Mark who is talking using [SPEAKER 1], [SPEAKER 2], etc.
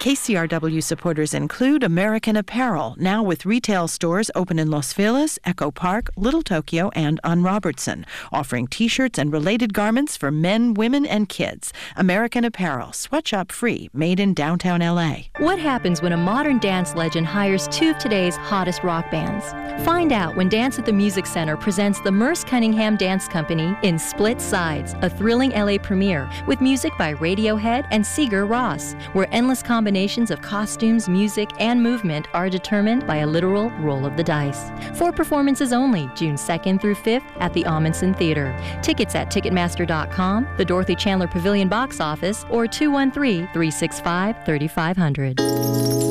[SPEAKER 1] KCRW supporters include American Apparel, now with retail stores open in Los Feliz, Echo Park, Little Tokyo, and on Robertson, offering T-shirts and related garments for men, women, and kids. American Apparel, sweatshop free, made in downtown LA.
[SPEAKER 2] What happens when a modern dance legend hires two of today's hottest rock bands? Find out when Dance at the Music Center presents the Merce Cunningham Dance Company in Split Sides, a thrilling LA premiere with music by Radiohead and Sigur Rós, where endless combinations of costumes, music, and movement are determined by a literal roll of the dice. 4 performances only, June 2nd through 5th at the Amundsen Theater. Tickets at Ticketmaster.com, the Dorothy Chandler Pavilion box office, or 213-365-3500.